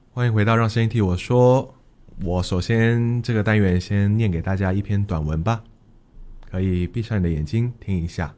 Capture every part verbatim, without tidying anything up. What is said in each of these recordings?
欢迎回到让声音替我说。我首先这个单元先念给大家一篇短文吧，可以闭上你的眼睛听一下。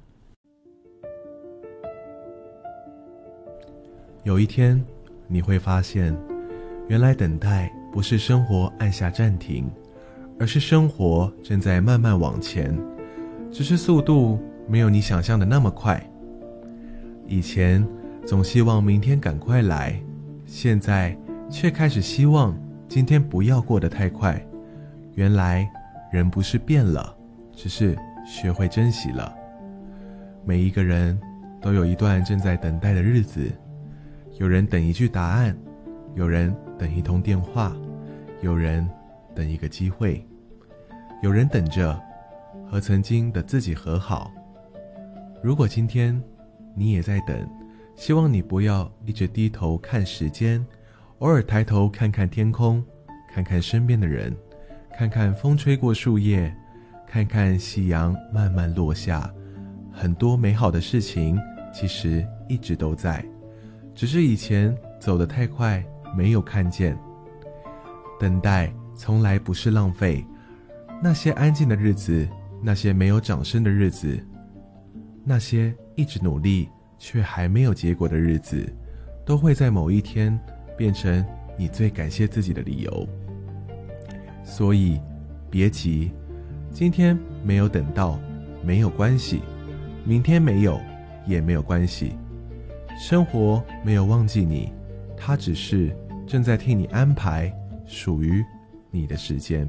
有一天你会发现，原来等待不是生活按下暂停，而是生活正在慢慢往前，只是速度没有你想象的那么快。以前总希望明天赶快来，现在却开始希望今天不要过得太快。原来人不是变了，只是学会珍惜了。每一个人都有一段正在等待的日子，有人等一句答案，有人等一通电话，有人等一个机会，有人等着和曾经的自己和好。如果今天你也在等，希望你不要一直低头看时间，偶尔抬头看看天空，看看身边的人，看看风吹过树叶，看看夕阳慢慢落下。很多美好的事情其实一直都在，只是以前走得太快，没有看见。等待从来不是浪费，那些安静的日子，那些没有掌声的日子，那些一直努力却还没有结果的日子，都会在某一天变成你最感谢自己的理由。所以别急，今天没有等到没有关系，明天没有也没有关系。生活没有忘记你，它只是正在替你安排属于你的时间。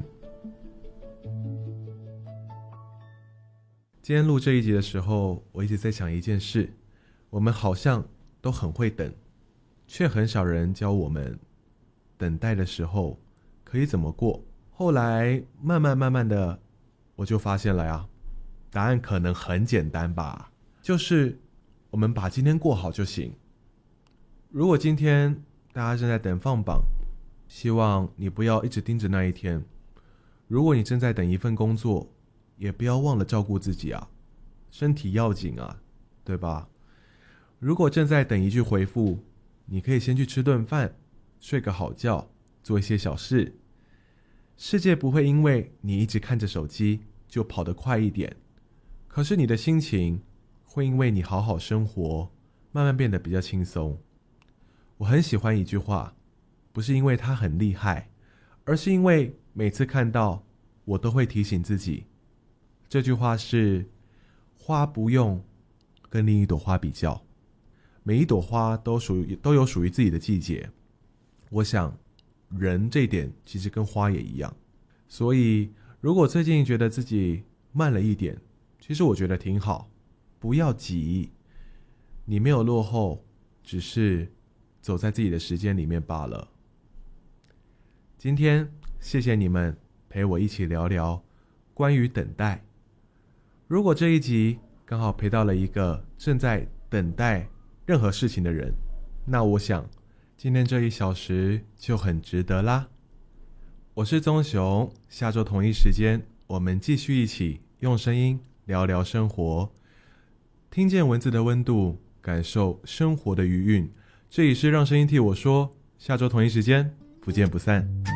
今天录这一集的时候，我一直在想一件事，我们好像都很会等，却很少人教我们等待的时候可以怎么过。后来慢慢慢慢的我就发现了呀，答案可能很简单吧，就是我们把今天过好就行。如果今天大家正在等放榜，希望你不要一直盯着那一天。如果你正在等一份工作，也不要忘了照顾自己啊，身体要紧啊，对吧？如果正在等一句回复，你可以先去吃顿饭，睡个好觉，做一些小事。世界不会因为你一直看着手机就跑得快一点，可是你的心情会因为你好好生活慢慢变得比较轻松。我很喜欢一句话，不是因为它很厉害，而是因为每次看到我都会提醒自己。这句话是：花不用跟另一朵花比较，每一朵花都属于都有属于自己的季节。我想人这一点其实跟花也一样。所以如果最近觉得自己慢了一点，其实我觉得挺好，不要急，你没有落后，只是走在自己的时间里面罢了。今天谢谢你们陪我一起聊聊关于等待。如果这一集刚好陪到了一个正在等待任何事情的人，那我想今天这一小时就很值得啦。我是宗雄，下周同一时间我们继续一起用声音聊聊生活，听见文字的温度，感受生活的余韵。这里是让声音替我说，下周同一时间不见不散。